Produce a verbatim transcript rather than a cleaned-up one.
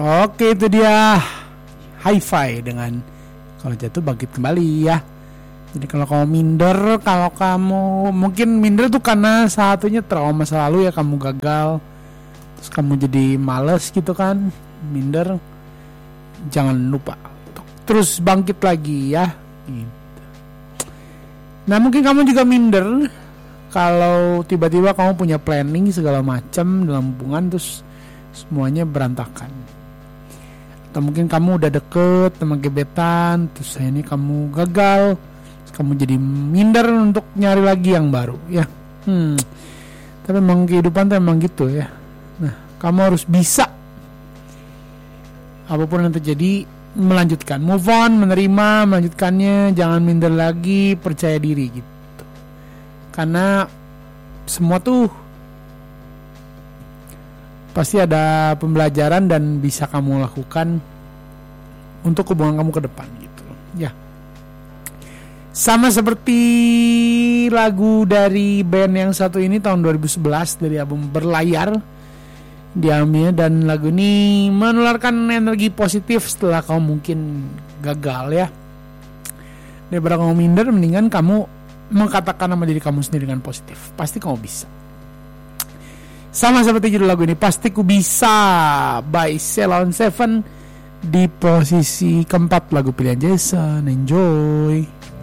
Oke, itu dia Hi-Fi dengan Kalau Jatuh Bangkit Kembali ya. Jadi kalau kamu minder, kalau kamu mungkin minder tuh karena satunya trauma masa lalu ya, kamu gagal, terus kamu jadi males gitu kan, minder. Jangan lupa terus bangkit lagi ya gitu. Nah mungkin kamu juga minder kalau tiba-tiba kamu punya planning segala macam dalam hubungan terus semuanya berantakan. Atau mungkin kamu udah deket sama gebetan, terus ini kamu gagal, terus kamu jadi minder untuk nyari lagi yang baru ya. Hmm. Tapi memang kehidupan tuh emang gitu ya. Nah, kamu harus bisa apapun yang terjadi melanjutkan, move on, menerima, melanjutkannya, jangan minder lagi, percaya diri gitu. Karena semua tuh pasti ada pembelajaran dan bisa kamu lakukan untuk hubungan kamu ke depan gitu ya. Sama seperti lagu dari band yang satu ini tahun dua ribu sebelas dari album Berlayar diambil, dan lagu ini menularkan energi positif setelah kamu mungkin gagal ya. Daripada kamu minder, mendingan kamu mengatakan nama diri kamu sendiri dengan positif. Pasti kamu bisa. Sama seperti judul lagu ini, Pasti Ku Bisa by Ceylon Seven, di posisi keempat lagu pilihan Jason. Enjoy.